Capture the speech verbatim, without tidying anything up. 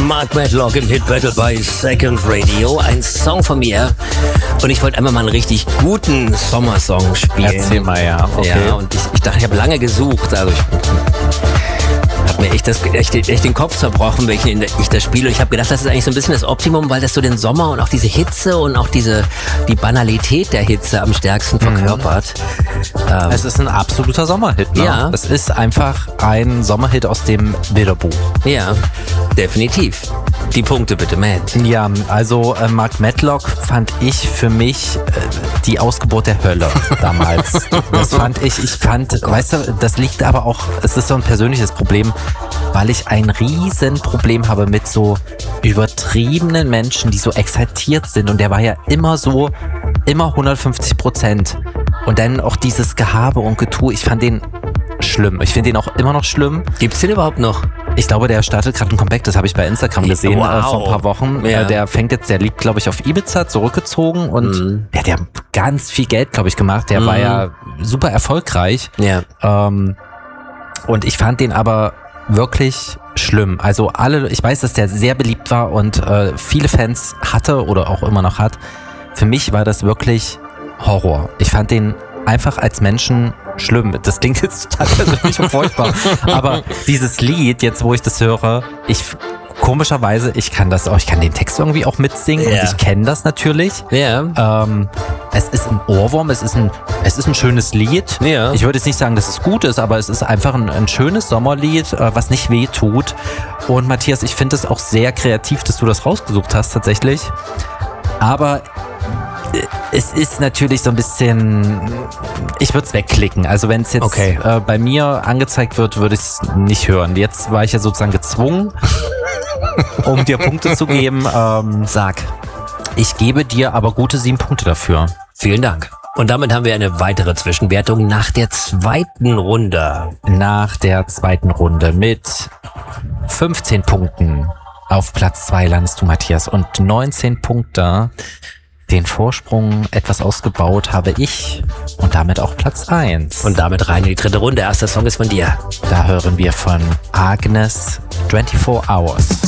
Mark Medlock im Hit Battle bei Second Radio. Ein Song von mir. Und ich wollte einmal mal einen richtig guten Sommersong spielen. Erzähl mal, ja. Okay. Ja, und ich, ich dachte, ich habe lange gesucht. Also ich habe mir echt, das, echt, echt den Kopf zerbrochen, welchen ich das spiele. Ich habe gedacht, das ist eigentlich so ein bisschen das Optimum, weil das so den Sommer und auch diese Hitze und auch diese die Banalität der Hitze am stärksten verkörpert. Mhm. Ähm, es ist ein absoluter Sommerhit, ne? Ja. Es ist einfach ein Sommerhit aus dem Bilderbuch. Ja, definitiv. Die Punkte bitte, Matt. Ja, also äh, Mark Medlock fand ich für mich äh, die Ausgeburt der Hölle damals. Das fand ich, ich fand, oh weißt du, das liegt aber auch, es ist so ein persönliches Problem, weil ich ein Riesenproblem habe mit so übertriebenen Menschen, die so exaltiert sind, und der war ja immer so, immer hundertfünfzig Prozent. Und dann auch dieses Gehabe und Getue, ich fand den schlimm. Ich finde den auch immer noch schlimm. Gibt's den überhaupt noch? Ich glaube, der startet gerade ein Comeback, das habe ich bei Instagram gesehen wow. äh, vor ein paar Wochen. Ja. Äh, der fängt jetzt, der liegt, glaube ich, auf Ibiza, zurückgezogen, und mhm. der hat ja ganz viel Geld, glaube ich, gemacht. Der mhm. war ja super erfolgreich. Ja. Ähm, und ich fand den aber wirklich schlimm. Also alle, ich weiß, dass der sehr beliebt war und äh, viele Fans hatte oder auch immer noch hat. Für mich war das wirklich Horror. Ich fand den einfach als Menschen schlimm. Das klingt jetzt total persönlich und furchtbar. Aber dieses Lied, jetzt wo ich das höre, ich komischerweise, ich kann das auch, ich kann den Text irgendwie auch mitsingen, ja. und ich kenne das natürlich. Ja. Ähm, es ist ein Ohrwurm, es ist ein, es ist ein schönes Lied. Ja. Ich würde jetzt nicht sagen, dass es gut ist, aber es ist einfach ein, ein schönes Sommerlied, äh, was nicht weh tut. Und Matthias, ich finde es auch sehr kreativ, dass du das rausgesucht hast tatsächlich. Aber es ist natürlich so ein bisschen, ich würde es wegklicken. Also wenn es jetzt okay. äh, bei mir angezeigt wird, würde ich es nicht hören. Jetzt war ich ja sozusagen gezwungen, um dir Punkte zu geben. Ähm, Sag. Ich gebe dir aber gute sieben Punkte dafür. Vielen Dank. Und damit haben wir eine weitere Zwischenwertung nach der zweiten Runde. Nach der zweiten Runde mit fünfzehn Punkten auf Platz zwei landest du, Matthias, und neunzehn Punkte. Den Vorsprung etwas ausgebaut habe ich und damit auch Platz eins. Und damit rein in die dritte Runde. Erster Song ist von dir. Da hören wir von Agnes vierundzwanzig Hours.